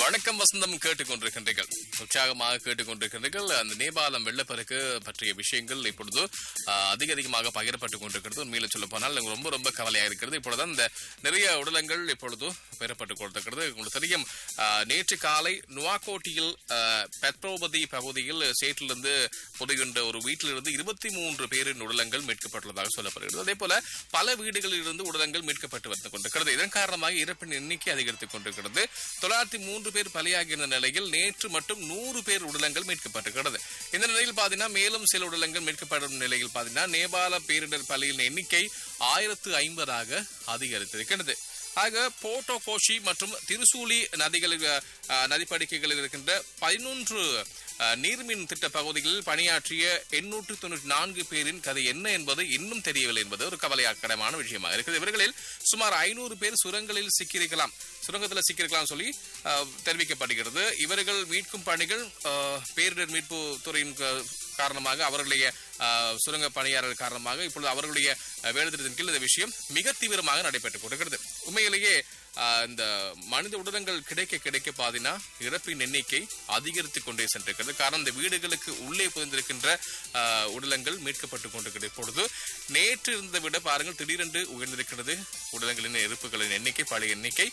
வணக்கம் வசந்தம் கேட்டுக்கொண்டிருக்கின்றீர்கள், உற்சாகமாக கேட்டுக்கொண்டிருக்கின்றீர்கள். அந்த நேபாளம் வெள்ளப்பெருக்கு பற்றிய விஷயங்கள் இப்பொழுது அதிகமாக பகிரப்பட்டுக் கொண்டிருக்கிறது. உண்மையில சொல்ல போனால் ரொம்ப ரொம்ப கவலையாக இருக்கிறது. இப்பொழுதுதான் இந்த நிறைய உடலங்கள் இப்பொழுது பெறப்பட்டுக் கொண்டிருக்கிறது. உங்களுக்கு தெரியும், நேற்று காலை நுவாக்கோட்டியில் பெட்ரோபதி பகுதியில் சேற்றிலிருந்து புதையுண்ட ஒரு வீட்டிலிருந்து 23 பேரின் உடலங்கள் மீட்கப்பட்டுள்ளதாக சொல்லப்படுகிறது. அதே போல பல வீடுகளில் இருந்து உடலங்கள் மீட்கப்பட்டு வந்து கொண்டிருக்கிறது. இதன் காரணமாக இறப்பின் எண்ணிக்கை அதிகரித்துக் கொண்டிருக்கிறது. 903 பேர் பலியாகியிருந்த நிலையில் நேற்று மட்டும் 100 பேர் உடலங்கள் மீட்கப்பட்டிருக்கிறது. இந்த நிலையில் பாத்தீங்கன்னா மேலும் சில உடலங்கள் மீட்கப்படும் நிலையில் பாத்தீங்கன்னா நேபாள பேரிடர் பலியின் எண்ணிக்கை 1050 அதிகரித்திருக்கிறது. ஆக போட்டோ கோஷி மற்றும் திருசூலி நதிப்படுக்கைகளில் இருக்கின்ற 11 நீர்மின் திட்ட பகுதிகளில் பணியாற்றிய 894 பேரின் கதை என்ன என்பது இன்னும் தெரியவில்லை என்பது ஒரு கவலையாக்கடமான விஷயமாக இருக்குது. இவர்களில் சுமார் 500 பேர் சுரங்கத்தில் சிக்கியிருக்கலாம் சொல்லி தெரிவிக்கப்படுகிறது. இவர்கள் மீட்கும் பணிகள் பேரிடர் மீட்பு துறையின் காரணமாக, அவர்களுடைய சுரங்க பணியாளர் காரணமாக இப்பொழுது அவர்களுடைய வேலைத்திட்டத்தின் கீழ் இந்த விஷயம் மிக தீவிரமாக நடைபெற்றுக் கொண்டிருக்கிறது. உண்மையிலேயே இந்த மனித உடலங்கள் கிடைக்க பாத்தீங்கன்னா இறப்பின் எண்ணிக்கை அதிகரித்துக் கொண்டே சென்றிருக்கிறது. காரணம், இந்த வீடுகளுக்கு உள்ளே புதைந்திருக்கின்ற உடலங்கள் மீட்கப்பட்டுக் கொண்டிருக்கிறது. இப்பொழுது நேற்று இருந்ததை விட பாருங்கள், திடீரென்று உயர்ந்திருக்கிறது உடலங்களின் இருப்புகளின் எண்ணிக்கை. பழைய எண்ணிக்கை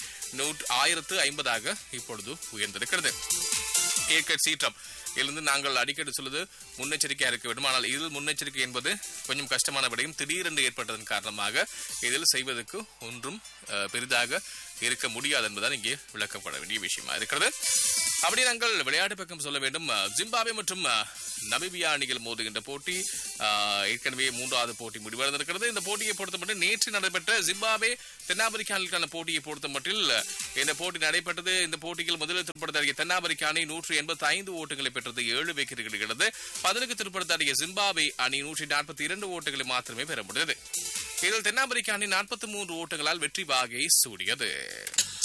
1050 இப்பொழுது உயர்ந்திருக்கிறது. இயற்கை சீற்றம் இருந்து நாங்கள் அடிக்கடி சொல்வது முன்னெச்சரிக்கையா இருக்க வேண்டும். ஆனால் இதில் முன்னெச்சரிக்கை என்பது கொஞ்சம் கஷ்டமான விடையும் திடீரென்று ஏற்பட்டதன் காரணமாக இதில் செய்வதற்கு ஒன்றும் பெரிதாக இருக்க முடியாது என்பதுதான் இங்கே விளக்கப்பட வேண்டிய விஷயமா இருக்கிறது. அப்படி நாங்கள் விளையாட்டு பக்கம் சொல்ல வேண்டும். ஜிம்பாப்வே மற்றும் நமீபியா அணிகள் மோதுகின்ற போட்டி ஏற்கனவே 3வது போட்டி முடிவடைந்திருக்கிறது. இந்த போட்டியை பொறுத்தமட்டில் நேற்று நடைபெற்ற ஜிம்பாப்வே தென்னாப்பிரிக்கா அணிக்கான போட்டியை பொறுத்தமட்டில் இந்த போட்டி நடைபெற்றது. இந்த போட்டியில் முதலில் திருப்படத்தாடிய தென்னாப்பிரிக்கா அணி 185 ஓட்டுகளை பெற்றது, 7 விக்கெட் கிடைக்கிறது. 10க்கு திருப்படத்தாடிய ஜிம்பாப்வே அணி 142 ஓட்டுகளை மாத்திரமே பெற முடிந்தது. இதில் தென்னாப்பிரிக்கா அணி 43 ஓட்டுகளால் வெற்றி வாகை சூடியது.